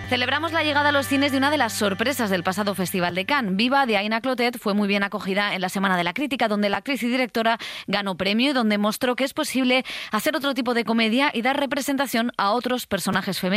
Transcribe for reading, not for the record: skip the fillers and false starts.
Celebramos la llegada a los cines de una de las sorpresas del pasado Festival de Cannes. Viva, de Aina Clotet, fue muy bien acogida en la Semana de la Crítica, donde la actriz y directora ganó premio y donde mostró que es posible hacer otro tipo de comedia y dar representación a otros personajes femeninos.